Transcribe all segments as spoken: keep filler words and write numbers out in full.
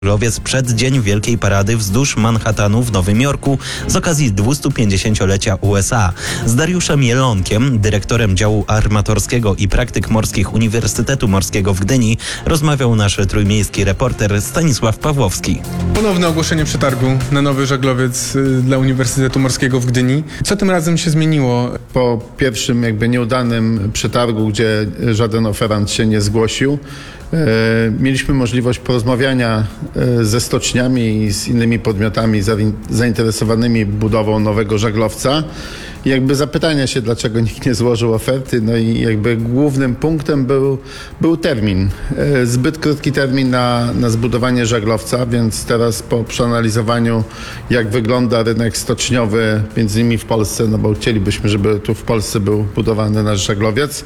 Żaglowiec przeddzień Wielkiej Parady wzdłuż Manhattanu w Nowym Jorku z okazji dwustupięćdziesięciolecia U S A. Z Dariuszem Jelonkiem, dyrektorem działu armatorskiego i praktyk morskich Uniwersytetu Morskiego w Gdyni, rozmawiał nasz trójmiejski reporter Stanisław Pawłowski. Ponowne ogłoszenie przetargu na nowy żaglowiec dla Uniwersytetu Morskiego w Gdyni. Co tym razem się zmieniło? Po pierwszym jakby nieudanym przetargu, gdzie żaden oferant się nie zgłosił, mieliśmy możliwość porozmawiania ze stoczniami i z innymi podmiotami zainteresowanymi budową nowego żaglowca i jakby zapytania się, dlaczego nikt nie złożył oferty. No i jakby głównym punktem był, był termin. Zbyt krótki termin na, na zbudowanie żaglowca, więc teraz po przeanalizowaniu, jak wygląda rynek stoczniowy, między innymi w Polsce, no bo chcielibyśmy, żeby tu w Polsce był budowany nasz żaglowiec,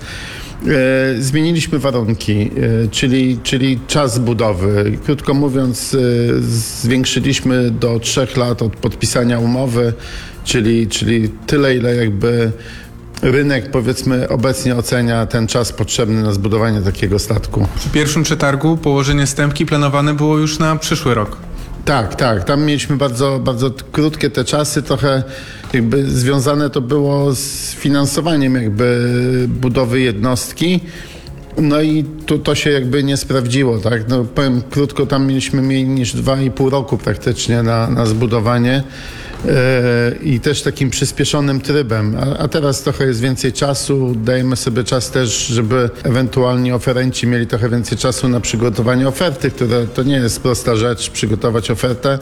E, zmieniliśmy warunki, e, czyli, czyli czas budowy. Krótko mówiąc, e, zwiększyliśmy do trzech lat od podpisania umowy, czyli, czyli tyle, ile jakby rynek, powiedzmy, obecnie ocenia ten czas potrzebny na zbudowanie takiego statku. W pierwszym przetargu położenie stępki planowane było już na przyszły rok. Tak, tak. Tam mieliśmy bardzo, bardzo krótkie te czasy, trochę jakby związane to było z finansowaniem jakby budowy jednostki. No i tu to się jakby nie sprawdziło, tak? No powiem krótko, tam mieliśmy mniej niż dwa i pół roku praktycznie na, na zbudowanie yy, i też takim przyspieszonym trybem. A, a teraz trochę jest więcej czasu, dajemy sobie czas też, żeby ewentualnie oferenci mieli trochę więcej czasu na przygotowanie oferty, które to nie jest prosta rzecz, przygotować ofertę.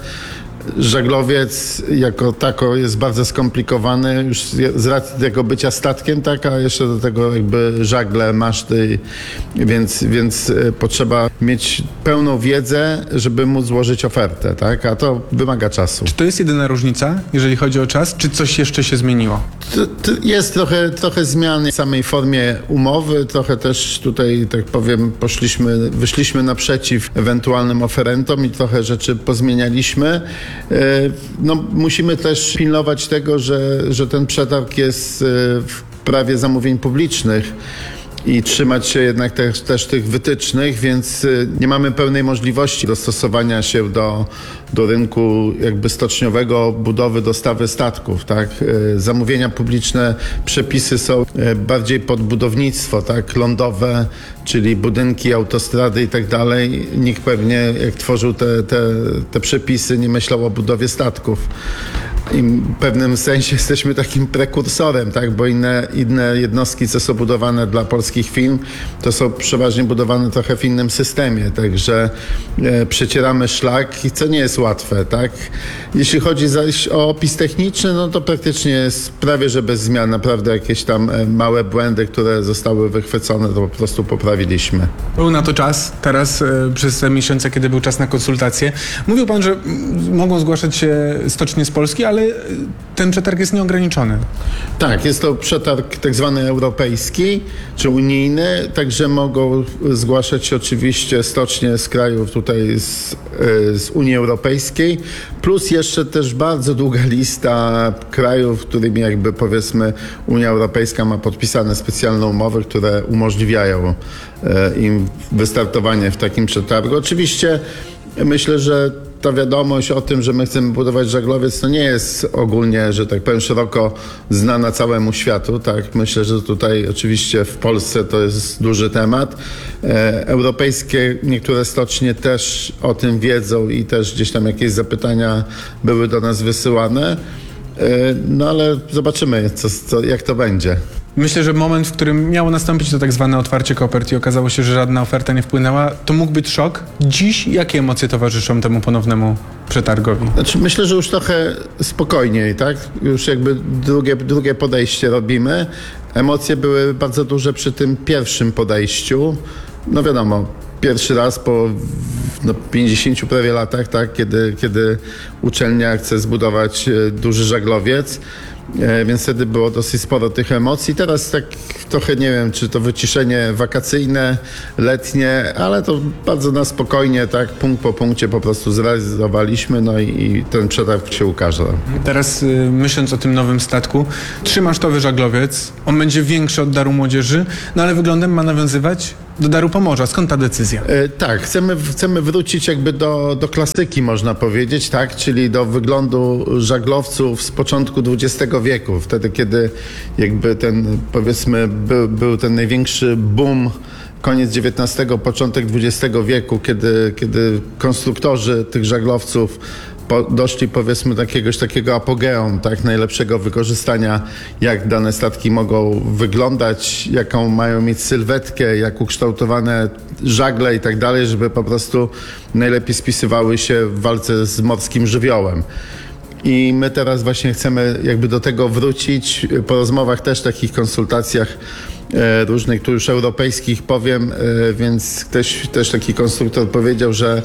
Żaglowiec jako tako jest bardzo skomplikowany już z racji tego bycia statkiem, tak, a jeszcze do tego jakby żagle, maszty, więc, więc potrzeba mieć pełną wiedzę, żeby móc złożyć ofertę, tak, a to wymaga czasu. Czy to jest jedyna różnica, jeżeli chodzi o czas, czy coś jeszcze się zmieniło? To, to jest trochę, trochę zmian w samej formie umowy, trochę też tutaj, tak powiem, poszliśmy, wyszliśmy naprzeciw ewentualnym oferentom i trochę rzeczy pozmienialiśmy. No, musimy też pilnować tego, że, że ten przetarg jest w prawie zamówień publicznych i trzymać się jednak też, też tych wytycznych, więc nie mamy pełnej możliwości dostosowania się do, do rynku jakby stoczniowego, budowy, dostawy statków, tak? Zamówienia publiczne, przepisy są bardziej pod budownictwo, tak? Lądowe, czyli budynki, autostrady i tak dalej. Nikt pewnie, jak tworzył te, te, te przepisy, nie myślał o budowie statków. I w pewnym sensie jesteśmy takim prekursorem, tak? Bo inne, inne jednostki, co są budowane dla polskich firm, to są przeważnie budowane trochę w innym systemie, także e, przecieramy szlak, co nie jest łatwe, tak? Jeśli chodzi zaś o opis techniczny, no to praktycznie jest prawie, że bez zmian, naprawdę jakieś tam małe błędy, które zostały wychwycone, to po prostu poprawiliśmy. Był na to czas, teraz e, przez te miesiące, kiedy był czas na konsultacje. Mówił pan, że m, mogą zgłaszać się stocznie z Polski, ale ten przetarg jest nieograniczony. Tak, jest to przetarg tak zwany europejski czy unijny, także mogą zgłaszać się oczywiście stocznie z krajów tutaj z, z Unii Europejskiej, plus jeszcze też bardzo długa lista krajów, którymi jakby powiedzmy Unia Europejska ma podpisane specjalne umowy, które umożliwiają im wystartowanie w takim przetargu. Oczywiście myślę, że ta wiadomość o tym, że my chcemy budować żaglowiec, to nie jest ogólnie, że tak powiem, szeroko znana całemu światu. Tak? Myślę, że tutaj oczywiście w Polsce to jest duży temat. E, europejskie niektóre stocznie też o tym wiedzą i też gdzieś tam jakieś zapytania były do nas wysyłane. E, no ale zobaczymy, co, co, jak to będzie. Myślę, że moment, w którym miało nastąpić to tak zwane otwarcie kopert i okazało się, że żadna oferta nie wpłynęła, to mógł być szok. Dziś jakie emocje towarzyszą temu ponownemu przetargowi? Znaczy, myślę, że już trochę spokojniej, tak? Już jakby drugie, drugie podejście robimy. Emocje były bardzo duże przy tym pierwszym podejściu. No wiadomo, pierwszy raz po no, pięćdziesięciu prawie latach, tak? Kiedy, kiedy uczelnia chce zbudować duży żaglowiec. e, więc wtedy było dosyć sporo tych emocji. Teraz tak trochę nie wiem, czy to wyciszenie wakacyjne, letnie, ale to bardzo na spokojnie, tak, punkt po punkcie po prostu zrealizowaliśmy, no i, i ten przetarg się ukaże. Teraz y, myśląc o tym nowym statku, trzymasztowy żaglowiec, on będzie większy od Daru Młodzieży, no ale wyglądem ma nawiązywać do Daru Pomorza. Skąd ta decyzja? E, tak, chcemy, chcemy wrócić jakby do, do klasyki, można powiedzieć, tak, czyli do wyglądu żaglowców z początku dwudziestego wieku, wtedy kiedy jakby ten, powiedzmy, był, był ten największy boom, koniec dziewiętnastego, początek dwudziestego wieku, kiedy, kiedy konstruktorzy tych żaglowców po, doszli, powiedzmy, do jakiegoś takiego apogeum, tak, najlepszego wykorzystania, jak dane statki mogą wyglądać, jaką mają mieć sylwetkę, jak ukształtowane żagle i tak dalej, żeby po prostu najlepiej spisywały się w walce z morskim żywiołem. I my teraz właśnie chcemy jakby do tego wrócić, po rozmowach też, takich konsultacjach e, różnych, tu już europejskich powiem, e, więc też, też taki konstruktor powiedział, że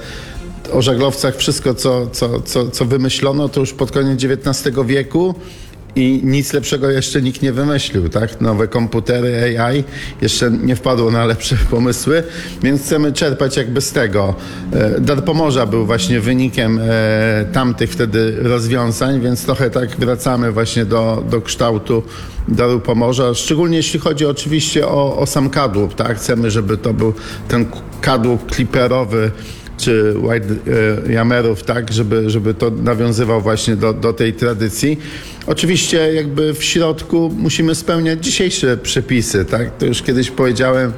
o żaglowcach wszystko, co, co, co, co wymyślono, to już pod koniec dziewiętnastego wieku i nic lepszego jeszcze nikt nie wymyślił, tak? Nowe komputery, A I jeszcze nie wpadło na lepsze pomysły, więc chcemy czerpać jakby z tego. Dar Pomorza był właśnie wynikiem e, tamtych wtedy rozwiązań, więc trochę tak wracamy właśnie do, do kształtu Daru Pomorza, szczególnie jeśli chodzi oczywiście o, o sam kadłub, tak? Chcemy, żeby to był ten kadłub kliperowy, czy white e, jamerów, tak, żeby, żeby to nawiązywał właśnie do, do tej tradycji. Oczywiście jakby w środku musimy spełniać dzisiejsze przepisy, tak, to już kiedyś powiedziałem,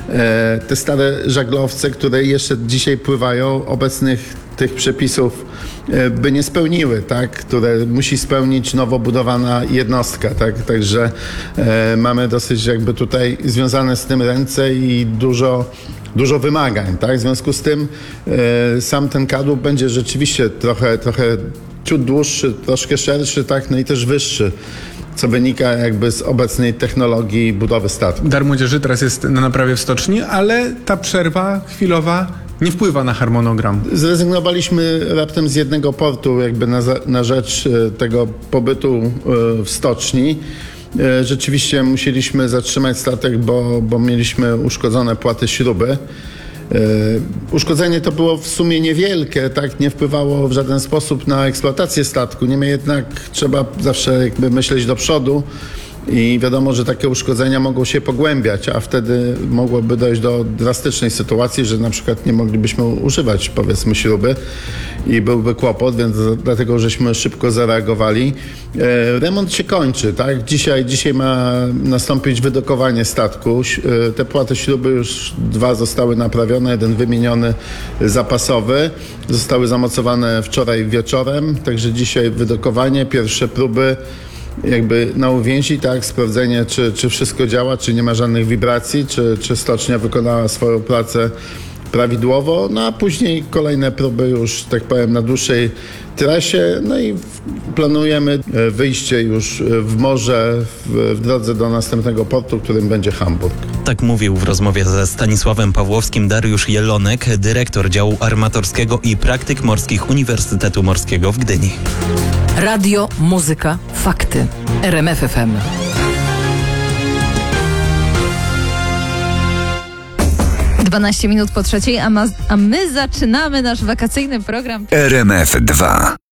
e, te stare żaglowce, które jeszcze dzisiaj pływają, obecnych tych przepisów e, by nie spełniły, tak, które musi spełnić nowo budowana jednostka, tak, także e, mamy dosyć jakby tutaj związane z tym ręce i dużo Dużo wymagań, tak? W związku z tym e, sam ten kadłub będzie rzeczywiście trochę, trochę ciut dłuższy, troszkę szerszy, tak? No i też wyższy, co wynika jakby z obecnej technologii budowy statku. Dar Młodzieży teraz jest na naprawie w stoczni, ale ta przerwa chwilowa nie wpływa na harmonogram. Zrezygnowaliśmy raptem z jednego portu jakby na, na rzecz tego pobytu e, w stoczni. Rzeczywiście musieliśmy zatrzymać statek, bo, bo mieliśmy uszkodzone płaty śruby. Uszkodzenie to było w sumie niewielkie, tak, nie wpływało w żaden sposób na eksploatację statku. Niemniej jednak trzeba zawsze jakby myśleć do przodu i wiadomo, że takie uszkodzenia mogą się pogłębiać, a wtedy mogłoby dojść do drastycznej sytuacji, że na przykład nie moglibyśmy używać, powiedzmy, śruby i byłby kłopot, więc dlatego żeśmy szybko zareagowali. E, remont się kończy, tak? Dzisiaj, dzisiaj ma nastąpić wydokowanie statku. E, te płaty śruby już dwa zostały naprawione, jeden wymieniony zapasowy. Zostały zamocowane wczoraj wieczorem, także dzisiaj wydokowanie, pierwsze próby jakby na uwięzi, tak, sprawdzenie, czy, czy wszystko działa, czy nie ma żadnych wibracji, czy, czy stocznia wykonała swoją pracę prawidłowo, no a później kolejne próby już, tak powiem, na dłuższej trasie, no i planujemy wyjście już w morze w, w drodze do następnego portu, którym będzie Hamburg. Tak mówił w rozmowie ze Stanisławem Pawłowskim Dariusz Jelonek, dyrektor działu armatorskiego i praktyk morskich Uniwersytetu Morskiego w Gdyni. Radio, muzyka, fakty. R M F F M. dwanaście minut po trzeciej, a, ma, a my zaczynamy nasz wakacyjny program R M F dwa.